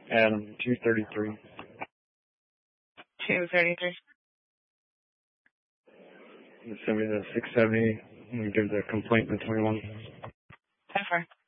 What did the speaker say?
Adam, 233. 233. Send me the 670 and give the complaint the 21. 10-4.